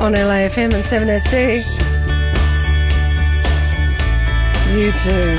on LAFM and 7SD. You too.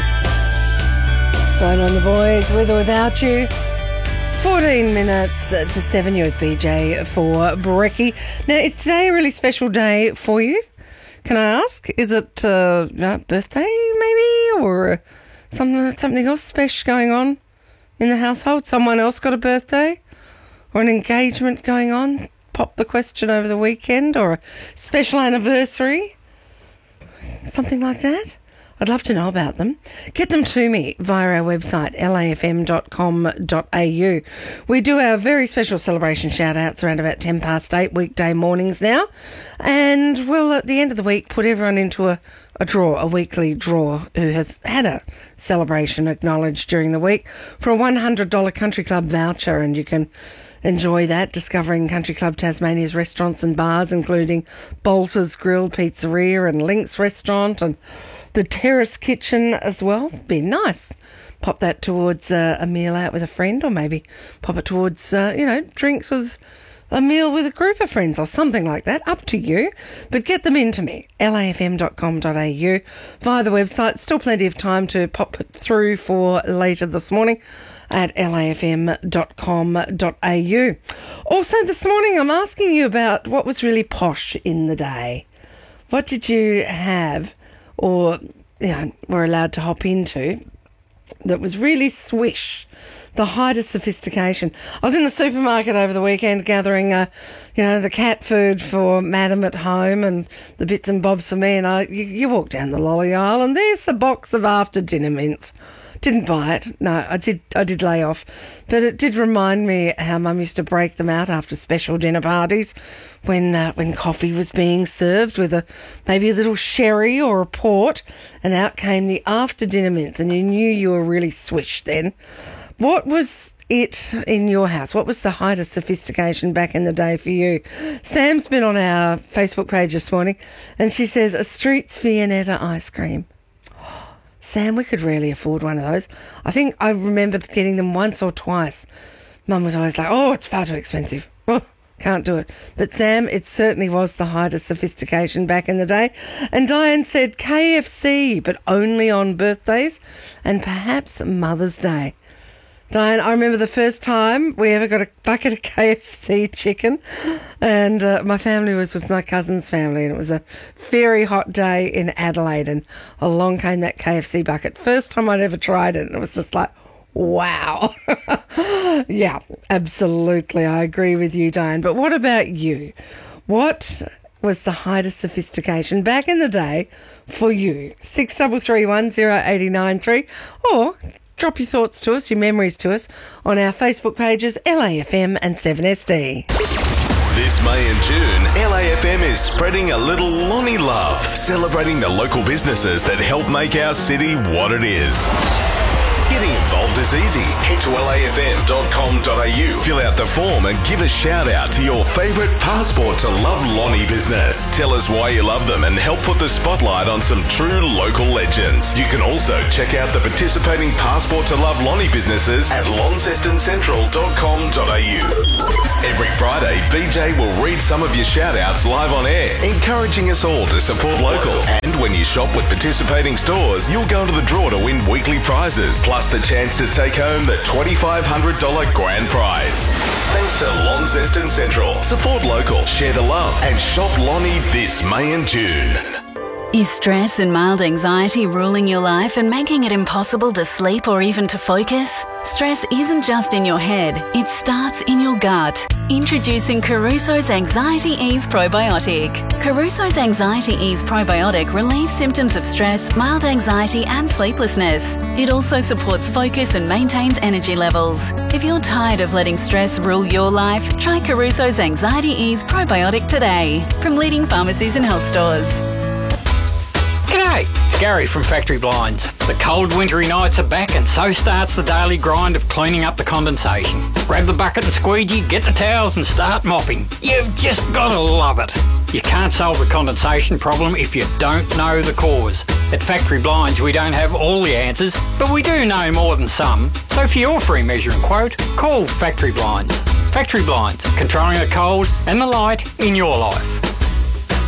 Going on the boys, with or without you. 14 minutes to 7, you're with BJ for Brekkie. Now, is today a really special day for you? Can I ask? Is it birthday maybe, or something else special going on in the household? Someone else got a birthday or an engagement going on? Pop the question over the weekend, or a special anniversary, something like that. I'd love to know about them. Get them to me via our website, lafm.com.au. We do our very special celebration shout-outs around about 8:10 weekday mornings now. And we'll, at the end of the week, put everyone into a draw, a weekly draw, who has had a celebration acknowledged during the week for a $100 Country Club voucher. And you can enjoy that, discovering Country Club Tasmania's restaurants and bars, including Bolter's Grill Pizzeria and Link's Restaurant and the Terrace Kitchen as well. Be nice. Pop that towards a meal out with a friend, or maybe pop it towards, drinks with a meal with a group of friends or something like that. Up to you. But get them into me, lafm.com.au via the website. Still plenty of time to pop it through for later this morning at lafm.com.au. Also this morning I'm asking you about what was really posh in the day. What did you have, or were allowed to hop into, that was really swish, the height of sophistication? I was in the supermarket over the weekend gathering, the cat food for Madam at home and the bits and bobs for me, and you walk down the lolly aisle and there's the box of after dinner mints. Didn't buy it. No, I did lay off. But it did remind me how Mum used to break them out after special dinner parties when coffee was being served with maybe a little sherry or a port, and out came the after dinner mints, and you knew you were really swished then. What was it in your house? What was the height of sophistication back in the day for you? Sam's been on our Facebook page this morning, and she says, a Streets Viennetta ice cream. Sam, we could really afford one of those. I think I remember getting them once or twice. Mum was always like, oh, it's far too expensive. Oh, can't do it. But Sam, it certainly was the height of sophistication back in the day. And Diane said KFC, but only on birthdays and perhaps Mother's Day. Diane, I remember the first time we ever got a bucket of KFC chicken, and my family was with my cousin's family, and it was a very hot day in Adelaide, and along came that KFC bucket. First time I'd ever tried it, and it was just like, wow. Yeah, absolutely. I agree with you, Diane. But what about you? What was the height of sophistication back in the day for you? 63310893, or drop your thoughts to us, your memories to us, on our Facebook pages, LAFM and 7SD. This May and June, LAFM is spreading a little Lonnie love, celebrating the local businesses that help make our city what it is. Getting involved is easy. Head to lafm.com.au, fill out the form and give a shout out to your favourite Passport to Love Lonnie business. Tell us why you love them and help put the spotlight on some true local legends. You can also check out the participating Passport to Love Lonnie businesses at launcestoncentral.com.au. Every Friday, BJ will read some of your shout outs live on air, encouraging us all to support local. And when you shop with participating stores, you'll go into the draw to win weekly prizes, plus the chance to take home the $2,500 grand prize. Thanks to Launceston Central. Support local, share the love, and shop Lonnie this May and June. Is stress and mild anxiety ruling your life and making it impossible to sleep or even to focus? Stress isn't just in your head, it starts in your gut. Introducing Caruso's Anxiety Ease Probiotic. Caruso's Anxiety Ease Probiotic relieves symptoms of stress, mild anxiety and sleeplessness. It also supports focus and maintains energy levels. If you're tired of letting stress rule your life, try Caruso's Anxiety Ease Probiotic today from leading pharmacies and health stores. G'day, it's Gary from Factory Blinds. The cold wintry nights are back and so starts the daily grind of cleaning up the condensation. Grab the bucket and squeegee, get the towels and start mopping. You've just got to love it. You can't solve the condensation problem if you don't know the cause. At Factory Blinds we don't have all the answers, but we do know more than some. So for your free measure and quote, call Factory Blinds. Factory Blinds, controlling the cold and the light in your life.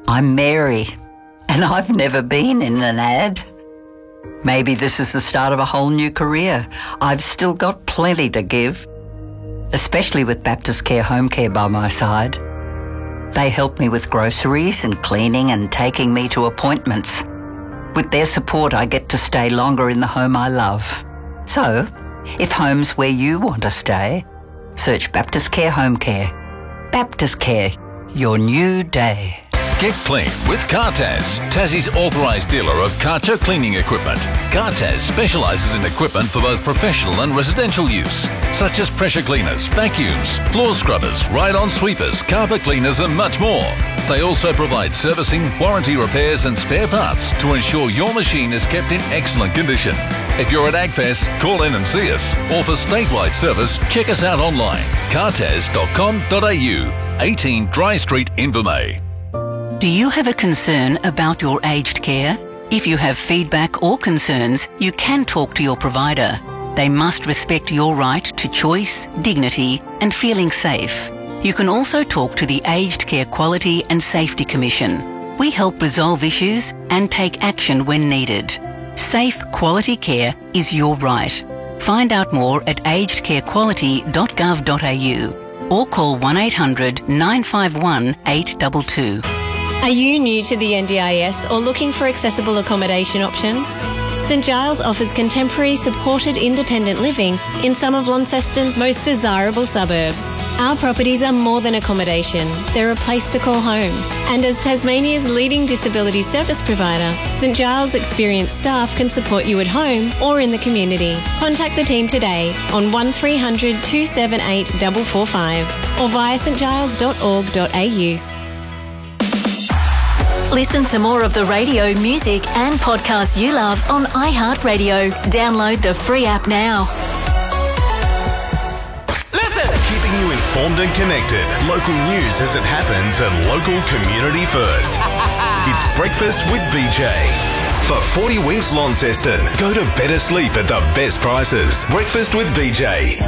I'm Mary, and I've never been in an ad. Maybe this is the start of a whole new career. I've still got plenty to give, especially with Baptist Care Home Care by my side. They help me with groceries and cleaning and taking me to appointments. With their support, I get to stay longer in the home I love. So, if home's where you want to stay, search Baptist Care Home Care. Baptist Care, your new day. Get clean with Cartaz, Tassie's authorised dealer of Karcher cleaning equipment. Cartaz specialises in equipment for both professional and residential use, such as pressure cleaners, vacuums, floor scrubbers, ride-on sweepers, carpet cleaners and much more. They also provide servicing, warranty repairs and spare parts to ensure your machine is kept in excellent condition. If you're at AgFest, call in and see us, or for statewide service, check us out online, cartaz.com.au, 18 Dry Street, Invermay. Do you have a concern about your aged care? If you have feedback or concerns, you can talk to your provider. They must respect your right to choice, dignity and feeling safe. You can also talk to the Aged Care Quality and Safety Commission. We help resolve issues and take action when needed. Safe, quality care is your right. Find out more at agedcarequality.gov.au or call 1800 951 822. Are you new to the NDIS or looking for accessible accommodation options? St Giles offers contemporary supported independent living in some of Launceston's most desirable suburbs. Our properties are more than accommodation. They're a place to call home. And as Tasmania's leading disability service provider, St Giles' experienced staff can support you at home or in the community. Contact the team today on 1300 278 445 or via stgiles.org.au. Listen to more of the radio, music and podcasts you love on iHeartRadio. Download the free app now. Listen! Keeping you informed and connected. Local news as it happens and local community first. It's Breakfast with BJ. For 40 Winks Launceston, go to better sleep at the best prices. Breakfast with BJ.